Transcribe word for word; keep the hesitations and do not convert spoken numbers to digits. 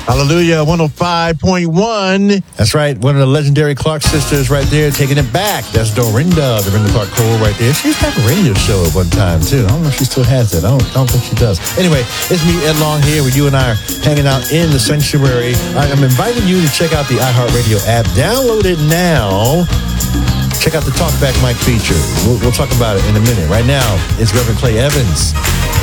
Hallelujah, one oh five point one. That's right. One of the legendary Clark sisters right there taking it back. That's Dorinda, Dorinda Clark Cole right there. She used to have a radio show at one time, too. I don't know if she still has it. I don't, I don't think she does. Anyway, it's me, Ed Long, here where you and I are hanging out in the sanctuary. I'm inviting you to check out the iHeartRadio app. Download it now. Check out the Talkback Mike feature. We'll, we'll talk about it in a minute. Right now, it's Reverend Clay Evans.